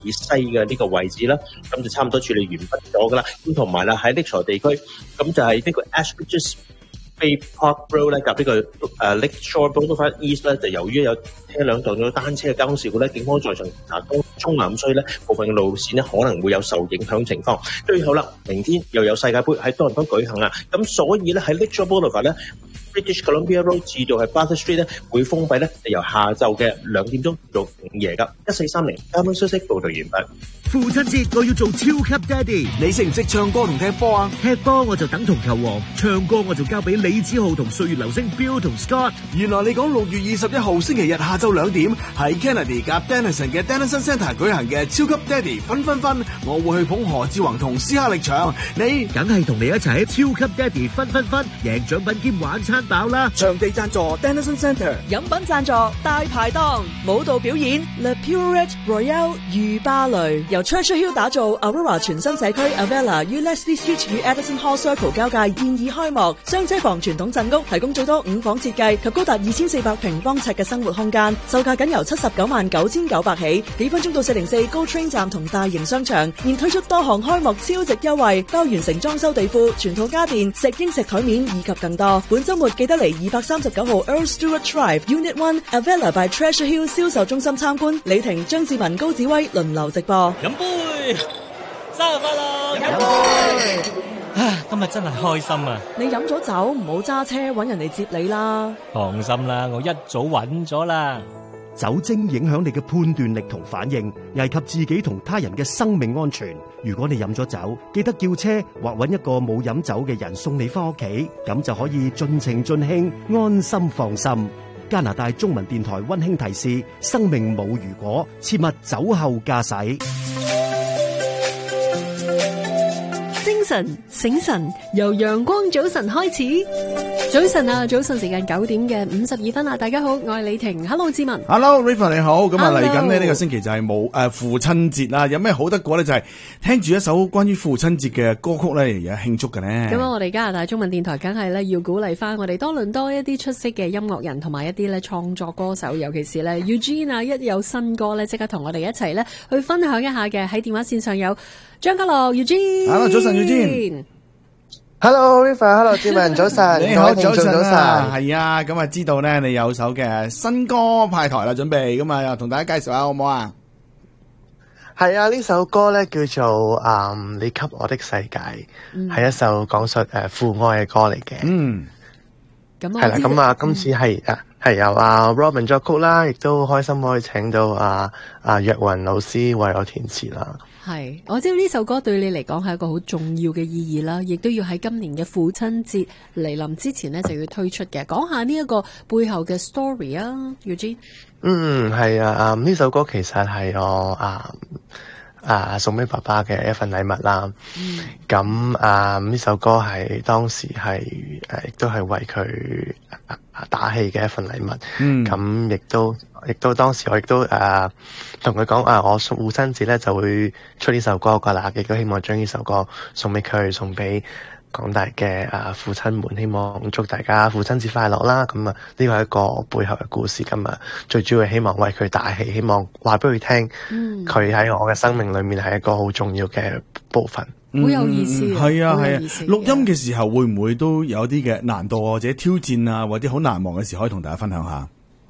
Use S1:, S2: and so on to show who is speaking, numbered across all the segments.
S1: 以西嘅呢個位置啦，咁就差唔多處理完畢咗噶啦。咁同埋啦喺 Lakeshore 地區，咁就係呢個 Ashbridges Bay Park Road 咧，及呢個Lakeshore Boulevard East 咧，就由於有車輛撞咗單車嘅交通事故咧，警方在場查衝啊，咁所以咧部分嘅路線咧可能會有受影響情況。最後啦，明天又有世界盃喺多倫多舉行啦，咁所以咧喺 Lakeshore Boulevard 咧 British Columbia Road 至到係 Bathurst Street 咧會封閉咧，就由下晝嘅2點鐘到午夜噶。1430交通消息報道完畢。
S2: 父親節我要做超級爹哋，
S3: 你識唔識唱歌同踢波啊？
S2: 踢波我就等同球王，唱歌我就交俾李子豪同歲月流星 Bill 同 Scott。
S3: 原來你講6月21號星期日下晝2點喺 Kennedy 夾 Denison 嘅 Denison Centre 舉行嘅超級爹哋分，我會去捧何志宏同斯克力場，你
S2: 梗係同你一齊喺超級爹哋分，贏獎品兼晚餐飽啦！
S3: 場地贊助 Denison Centre，
S4: 飲品贊助大排檔，舞蹈表演 Le Purette Royale 御芭蕾，由 Treasure Hill 打造 Aurora 全新社區 Avella 於 Leslie Street 與 Edison Hall Circle 交界現已開幕，雙車房傳統鎮屋提供最多5房設計及高達2400平方尺嘅生活空間，售價僅由799900起，幾分鐘到404高 Train 站同大型商場，現推出多項開幕超值優惠，包完成裝修地庫、全套家電、石英石台面以及更多。本週末記得嚟239號 Earl Stewart Drive Unit 1 Avella by Treasure Hill 銷售中心參觀，李婷、張志文、高子威輪流直播。
S5: 飲杯，生日快樂！飲杯。今日真係開心啊！
S4: 你飲咗酒唔好揸車，揾人嚟接你啦。
S5: 放心啦，我一早揾咗啦。
S6: 酒精影響你嘅判斷力同反應，危及自己同他人嘅生命安全。如果你飲咗酒，記得叫車或揾一個冇飲酒嘅人送你翻屋企，咁就可以盡情盡興，安心放心。加拿大中文電台溫馨提示：生命冇如果，切勿酒後駕駛。
S7: 精神醒神，由陽光早晨開始。早晨啊，早晨時間9點嘅52分啊！大家好，我係李婷。Hello， 志文。
S8: Hello，River 你好。咁啊嚟緊呢
S7: Hello
S8: 個星期就係父親節啦。有咩好得過咧？就係聽住一首關於父親節嘅歌曲咧，而家慶祝嘅咧。
S7: 咁我哋加拿大中文電台梗係咧要鼓勵翻我哋多倫多一啲出色嘅音樂人同埋一啲咧創作歌手，尤其是咧 Eugene 啊，一有新歌咧即刻同我哋一齊咧去分享一下嘅。喺電話線上有張家樂 Eugene。Hello，
S8: 早晨 Eugene。
S9: Hello River，Hello 志文，早晨，
S8: 你好，早晨啊，係啊，咁啊知道咧你有首嘅新歌派台啦，準備咁啊，又同大家介紹下好唔好啊？
S9: 係啊，呢首歌咧叫做你給我的世界，係一首講述父愛嘅歌嚟嘅。咁係啦，咁啊今次係由Robin 作曲啦，亦都開心可以請到若雲老師為我填詞啦。
S7: 係，我知道呢首歌對你嚟講係一個好重要嘅意義啦，亦都要喺今年嘅父親節嚟臨之前呢就要推出嘅。講下呢一個背後嘅 story 啊 Eugene。
S9: 係啊，呢首歌其實係我送俾爸爸嘅一份禮物啦。咁呢首歌係當時係亦都係為佢打氣嘅一份禮物。咁亦都當時我亦都同佢講我父親節咧就會出呢首歌噶啦，亦都希望將呢首歌送俾佢，送俾廣大嘅父親們，希望祝大家父親節快樂啦。咁呢個係一個背後嘅故事，咁最主要係希望為佢打氣，希望話俾佢聽，佢喺我嘅生命裏面係一個好重要嘅部分。
S7: 好有意思，
S8: 係啊。錄音嘅時候會唔會都有啲嘅難度或者挑戰啊，或者好難忘嘅事可以同大家分享下？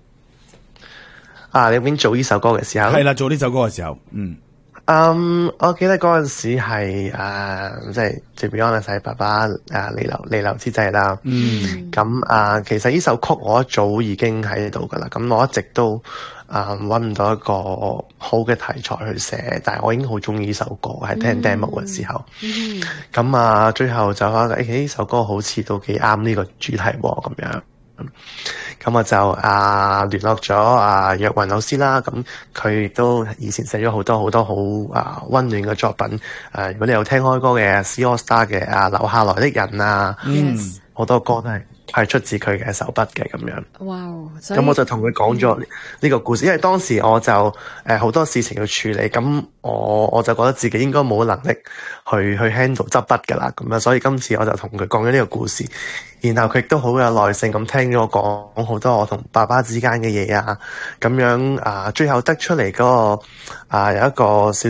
S9: 你邊做呢首歌嘅時候？
S8: 係啦，做呢首歌嘅時候，
S9: 我記得嗰陣時係即係to be honest係爸爸彌留之際啦。咁其實呢首曲我一早已經喺度噶啦，咁我一直都揾唔到一個好嘅題材去寫，但係我已經好中意呢首歌，係聽 demo 嘅時候。咁最後就覺得呢首歌好似都幾啱呢個主題喎，咁樣。咁我就聯絡咗若雲老師啦，咁佢亦都以前寫咗好多好溫暖嘅作品。如果你有聽開歌嘅 C AllStar 嘅留下來的人好多歌都係係出自佢嘅手筆嘅咁樣。
S7: 哇！
S9: 咁我就同佢講咗呢個故事，因為當時我就好多事情要處理，咁我就覺得自己應該冇能力去 handle 執筆㗎啦，咁樣，所以今次我就同佢講咗呢個故事，然後佢亦都好有耐性咁聽咗我講好多我同爸爸之間嘅嘢啊，咁樣最後得出嚟嗰個有一個